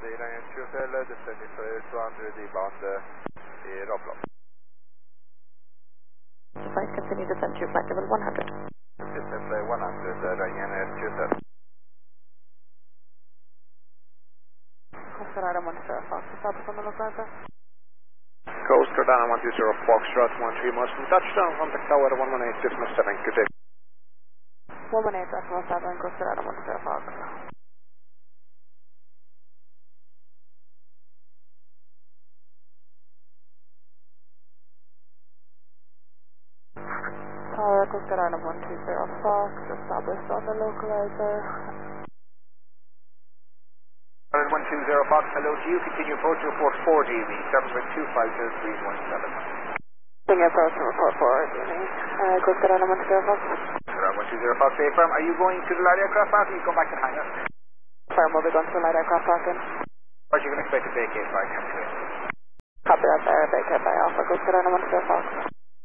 the Ryan QSL, descending for 200, bound Roblop. Flight continue descent to flight level 100. Descent 100, Ryan QSL. Coast Guard Ireland 10 Fox, stop on the lookout there. Coast Guard Ireland 10 Foxtrot 13 Mustang, touchdown from the tower 118 Decimal 7, good day. 118 Decimal 7, Coast Guard Ireland 10 Fox. Tower Coast Guard Ireland 120 Fox, established on the localizer. 120 Fox, hello to you, continue approach to report 4DV, service with 250 317. Bring approach to report 4DV. Coast Guard Ireland 120 Fox. 120 Fox, say firm, are you going to the light aircraft park or you come back to hangar? Firm will be going to the light aircraft parking. What you can expect to vacate by next week? Copy that there, vacate by Alpha, Coast Guard Ireland 120 Fox.